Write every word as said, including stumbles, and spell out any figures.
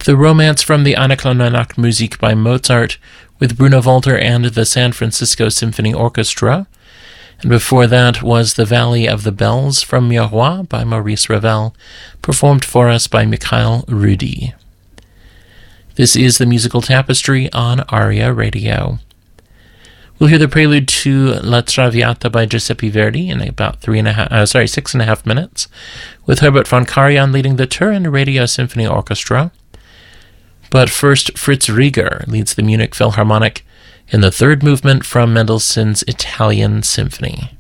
the Romance from the Anakleine Nachtmusik by Mozart with Bruno Walter and the San Francisco Symphony Orchestra. And before that was The Valley of the Bells from Miroir by Maurice Ravel, performed for us by Mikhail Rudy. This is the Musical Tapestry on Aria Radio. We'll hear the prelude to La Traviata by Giuseppe Verdi in about three and a half, uh, sorry, six and a half minutes, with Herbert von Karajan leading the Turin Radio Symphony Orchestra. But first, Fritz Rieger leads the Munich Philharmonic in the third movement from Mendelssohn's Italian Symphony.